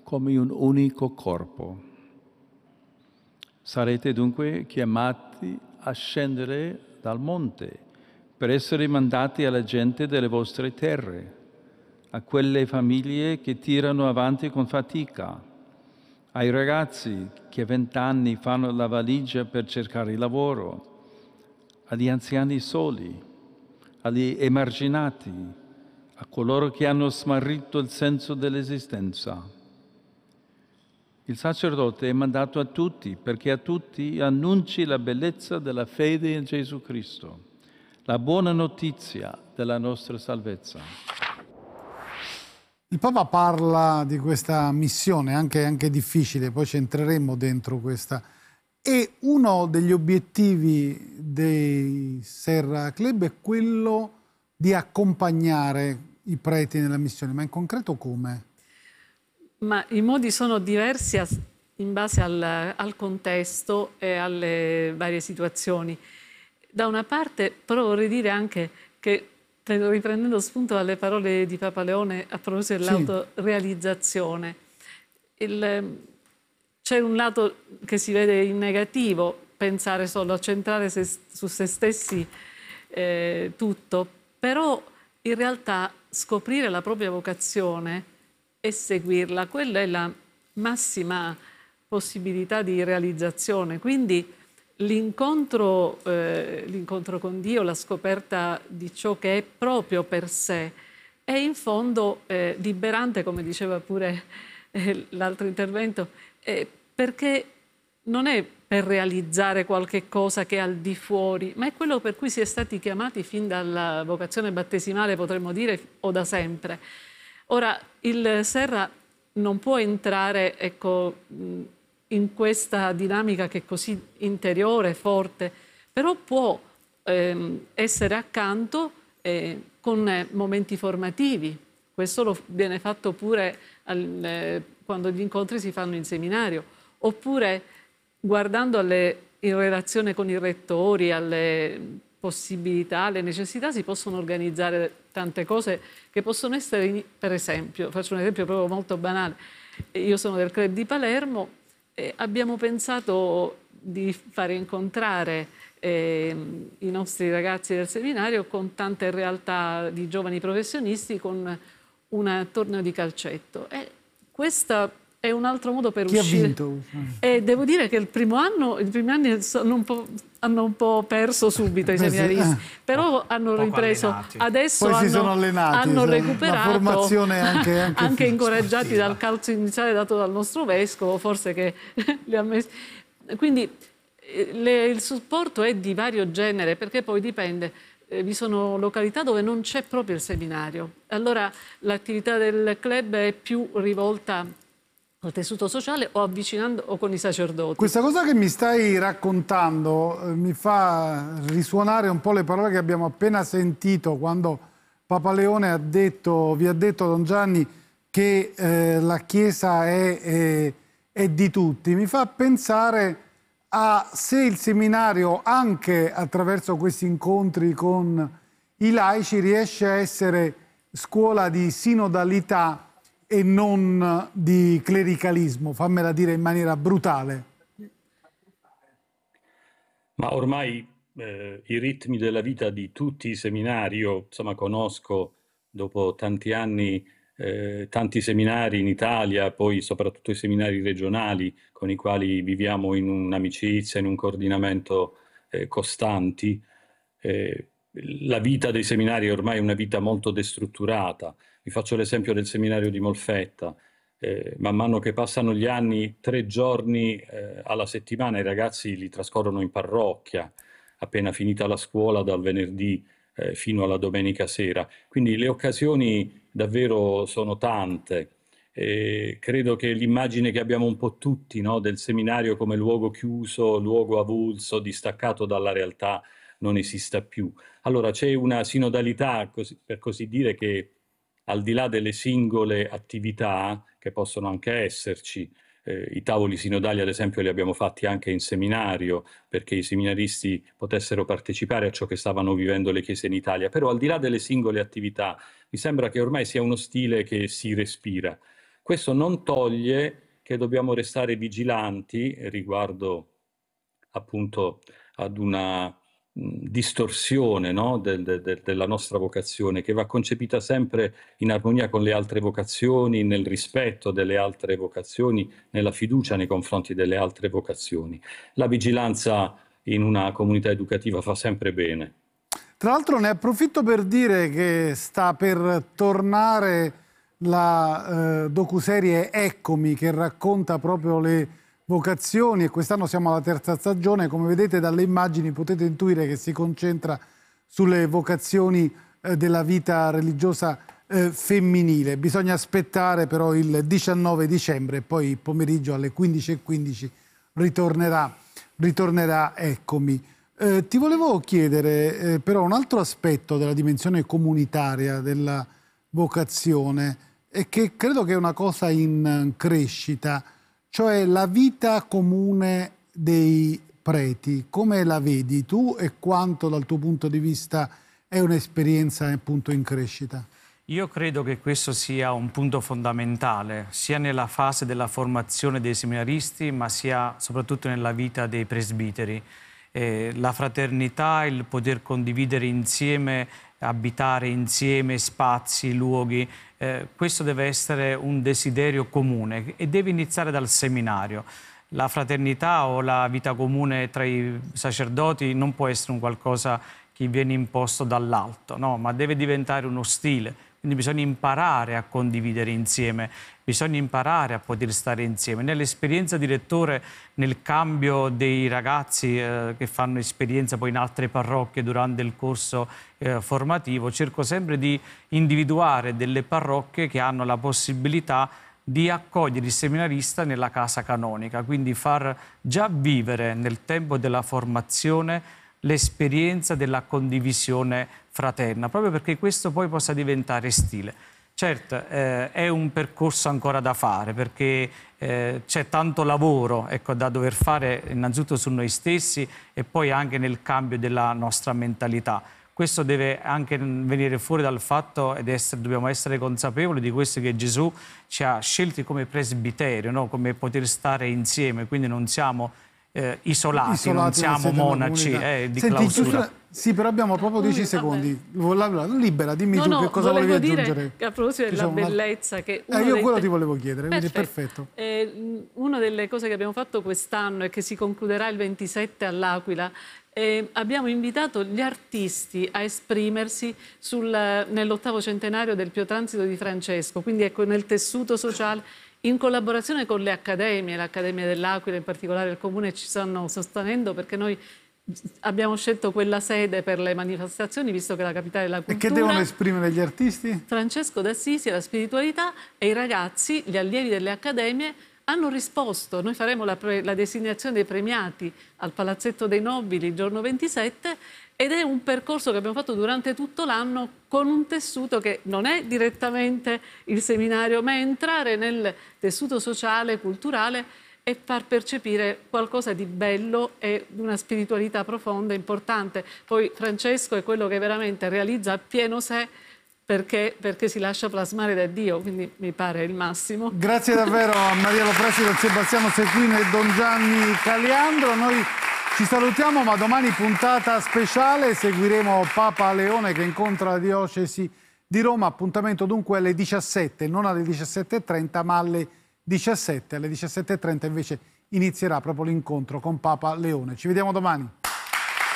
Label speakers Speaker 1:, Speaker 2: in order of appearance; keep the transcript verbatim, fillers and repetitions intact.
Speaker 1: come un unico corpo. Sarete dunque chiamati a scendere dal monte per essere mandati alla gente delle vostre terre, a quelle famiglie che tirano avanti con fatica, ai ragazzi che a vent'anni fanno la valigia per cercare lavoro, agli anziani soli, agli emarginati, a coloro che hanno smarrito il senso dell'esistenza. Il sacerdote è mandato a tutti perché a tutti annunci la bellezza della fede in Gesù Cristo, la buona notizia della nostra salvezza.
Speaker 2: Il Papa parla di questa missione, anche, anche difficile, poi ci entreremo dentro questa. E uno degli obiettivi dei Serra Club è quello di accompagnare i preti nella missione, ma in concreto come?
Speaker 3: Ma i modi sono diversi in base al, al contesto e alle varie situazioni. Da una parte, però vorrei dire anche che, riprendendo spunto dalle parole di Papa Leone a proposito dell'autorealizzazione, c'è un lato che si vede in negativo, pensare solo a centrare se, su se stessi eh, tutto, però in realtà scoprire la propria vocazione e seguirla, quella è la massima possibilità di realizzazione. Quindi l'incontro eh, l'incontro con Dio, la scoperta di ciò che è proprio per sé, è in fondo eh, liberante, come diceva pure eh, l'altro intervento, eh, perché non è per realizzare qualche cosa che è al di fuori, ma è quello per cui si è stati chiamati fin dalla vocazione battesimale, potremmo dire, o da sempre. Ora, il Serra non può entrare, ecco, in questa dinamica che è così interiore, forte, però può ehm, essere accanto eh, con momenti formativi. Questo lo viene fatto pure al, eh, quando gli incontri si fanno in seminario, oppure guardando alle, in relazione con i rettori, alle possibilità, alle necessità, si possono organizzare tante cose che possono essere, per esempio, faccio un esempio proprio molto banale, io sono del Club di Palermo e abbiamo pensato di fare incontrare eh, i nostri ragazzi del seminario con tante realtà di giovani professionisti con un torneo di calcetto. E questa è un altro modo per
Speaker 2: Chi
Speaker 3: uscire.
Speaker 2: Ha vinto?
Speaker 3: E devo dire che il primo anno, i primi anni sono un po', hanno un po' perso subito i seminaristi, eh. però hanno
Speaker 4: Poco
Speaker 3: ripreso.
Speaker 4: allenati.
Speaker 3: Adesso
Speaker 2: Poi
Speaker 3: hanno,
Speaker 2: si sono allenati,
Speaker 3: hanno
Speaker 2: la
Speaker 3: recuperato,
Speaker 2: formazione anche, anche,
Speaker 3: anche incoraggiati
Speaker 4: sportiva.
Speaker 3: dal calcio iniziale dato dal nostro vescovo, forse che li ha messi. Quindi le, il supporto è di vario genere, perché poi dipende. Eh, vi sono località dove non c'è proprio il seminario. Allora l'attività del club è più rivolta al tessuto sociale o avvicinando o con i sacerdoti.
Speaker 2: Questa cosa che mi stai raccontando eh, mi fa risuonare un po' le parole che abbiamo appena sentito quando Papa Leone ha detto, vi ha detto, Don Gianni, che eh, la Chiesa è, è, è di tutti. Mi fa pensare a se il seminario, anche attraverso questi incontri con i laici, riesce a essere scuola di sinodalità e non di clericalismo, fammela dire in maniera brutale.
Speaker 5: Ma ormai eh, i ritmi della vita di tutti i seminari, io insomma conosco dopo tanti anni eh, tanti seminari in Italia, poi soprattutto i seminari regionali con i quali viviamo in un'amicizia, in un coordinamento eh, costanti. Eh, la vita dei seminari è ormai una vita molto destrutturata. Vi faccio l'esempio del seminario di Molfetta. Eh, man mano che passano gli anni, tre giorni eh, alla settimana i ragazzi li trascorrono in parrocchia, appena finita la scuola dal venerdì eh, fino alla domenica sera. Quindi le occasioni davvero sono tante. Eh, credo che l'immagine che abbiamo un po' tutti, no, del seminario come luogo chiuso, luogo avulso, distaccato dalla realtà, non esista più. Allora c'è una sinodalità, così, per così dire, che al di là delle singole attività, che possono anche esserci, eh, i tavoli sinodali ad esempio li abbiamo fatti anche in seminario, perché i seminaristi potessero partecipare a ciò che stavano vivendo le chiese in Italia, però al di là delle singole attività mi sembra che ormai sia uno stile che si respira. Questo non toglie che dobbiamo restare vigilanti riguardo appunto ad una mh, distorsione, no, del, del, della nostra vocazione, che va concepita sempre in armonia con le altre vocazioni, nel rispetto delle altre vocazioni, nella fiducia nei confronti delle altre vocazioni. La vigilanza in una comunità educativa fa sempre bene.
Speaker 2: Tra l'altro ne approfitto per dire che sta per tornare la eh, docuserie Eccomi, che racconta proprio le vocazioni, e quest'anno siamo alla terza stagione. Come vedete dalle immagini potete intuire che si concentra sulle vocazioni eh, della vita religiosa eh, femminile. Bisogna aspettare però il diciannove dicembre e poi il pomeriggio alle quindici e quindici ritornerà, ritornerà Eccomi. Eh, ti volevo chiedere eh, però un altro aspetto della dimensione comunitaria della vocazione, e che credo che è una cosa in crescita, cioè la vita comune dei preti. Come la vedi tu e quanto dal tuo punto di vista è un'esperienza appunto in crescita?
Speaker 4: Io credo che questo sia un punto fondamentale, sia nella fase della formazione dei seminaristi, ma sia soprattutto nella vita dei presbiteri. Eh, la fraternità, il poter condividere insieme, abitare insieme spazi, luoghi, eh, questo deve essere un desiderio comune e deve iniziare dal seminario. La fraternità o la vita comune tra i sacerdoti non può essere un qualcosa che viene imposto dall'alto, no? Ma deve diventare uno stile. Quindi bisogna imparare a condividere insieme, bisogna imparare a poter stare insieme. Nell'esperienza di lettore, nel cambio dei ragazzi eh, che fanno esperienza poi in altre parrocchie durante il corso eh, formativo, cerco sempre di individuare delle parrocchie che hanno la possibilità di accogliere il seminarista nella casa canonica, quindi far già vivere nel tempo della formazione l'esperienza della condivisione fraterna, proprio perché questo poi possa diventare stile. Certo, eh, è un percorso ancora da fare, perché eh, c'è tanto lavoro, ecco, da dover fare innanzitutto su noi stessi e poi anche nel cambio della nostra mentalità. Questo deve anche venire fuori dal fatto, ed essere, dobbiamo essere consapevoli di questo, che Gesù ci ha scelti come presbiterio, no? Come poter stare insieme, quindi non siamo Eh, isolati, isolati, non siamo monaci eh, di
Speaker 2: Senti,
Speaker 4: clausura.
Speaker 2: Chiusura, sì, però abbiamo proprio dieci secondi. Libera, dimmi
Speaker 3: no,
Speaker 2: tu
Speaker 3: no,
Speaker 2: che cosa volevi
Speaker 3: dire
Speaker 2: aggiungere.
Speaker 3: Che a proposito della
Speaker 2: diciamo,
Speaker 3: bellezza... Che
Speaker 2: eh, io quello
Speaker 3: te...
Speaker 2: ti volevo chiedere, quindi
Speaker 3: perfetto.
Speaker 2: perfetto.
Speaker 3: Eh, una delle cose che abbiamo fatto quest'anno e che si concluderà il ventisette all'Aquila, eh, abbiamo invitato gli artisti a esprimersi nell'ottavo centenario del Pio Transito di Francesco, quindi ecco, nel tessuto sociale, in collaborazione con le accademie, l'Accademia dell'Aquila in particolare, il Comune ci stanno sostenendo, perché noi abbiamo scelto quella sede per le manifestazioni, visto che è la capitale della cultura.
Speaker 2: E che devono esprimere gli artisti?
Speaker 3: Francesco d'Assisi, la spiritualità, e i ragazzi, gli allievi delle accademie, hanno risposto. Noi faremo la, la designazione dei premiati al Palazzetto dei Nobili il giorno ventisette, ed è un percorso che abbiamo fatto durante tutto l'anno con un tessuto che non è direttamente il seminario, ma è entrare nel tessuto sociale, culturale, e far percepire qualcosa di bello e di una spiritualità profonda, importante. Poi Francesco è quello che veramente realizza a pieno sé, perché, perché si lascia plasmare da Dio, quindi mi pare il massimo.
Speaker 2: Grazie davvero a Maria Lopresti, Don Sebastiano Secchino e Don Gianni Caliandro. Noi ci salutiamo, ma domani puntata speciale, seguiremo Papa Leone che incontra la diocesi di Roma. Appuntamento dunque alle diciassette, non alle diciassette e trenta, ma alle diciassette. Alle diciassette e trenta invece inizierà proprio l'incontro con Papa Leone. Ci vediamo domani.